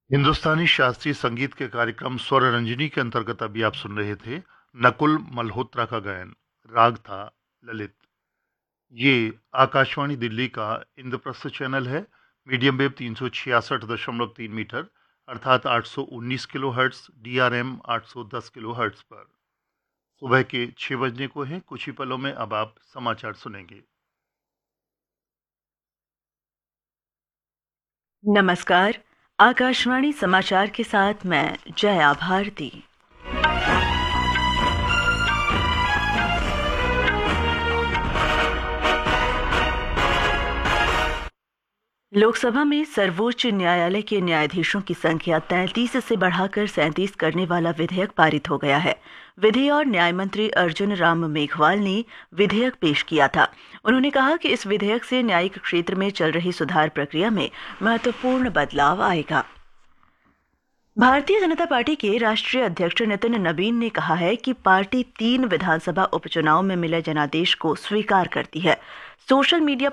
हिंदुस्तानी शास्त्रीय संगीत के कार्यक्रम स्वर रंजनी के अंतर्गत अभी आप सुन रहे थे नकुल मल्होत्रा का गायन। राग था ललित। ये आकाशवाणी दिल्ली का इंद्रप्रस्थ चैनल है। मीडियम वेव 366.3 मीटर अर्थात 819 kilo hertz, DRM 810 kilo hertz पर। सुबह के 6 बजने को है। कुछ ही पलों में अब आप समाचार सुनेंगे। नमस्कार। आकाशवाणी समाचार के साथ मैं जया भारती। लोकसभा में सर्वोच्च न्यायालय के न्यायाधीशों की संख्या 33 से बढ़ाकर 37 करने वाला विधेयक पारित हो गया है। विधि और न्याय मंत्री अर्जुन राम मेघवाल ने विधेयक पेश किया था। उन्होंने कहा कि इस विधेयक से न्यायिक क्षेत्र में चल रही सुधार प्रक्रिया में महत्वपूर्ण बदलाव आएगा। भारतीय जनता पार्टी के राष्ट्रीय अध्यक्ष नितिन नबीन ने कहा है कि पार्टी 3 विधानसभा उपचुनाव में मिले जनादेश को स्वीकार करती है। Social media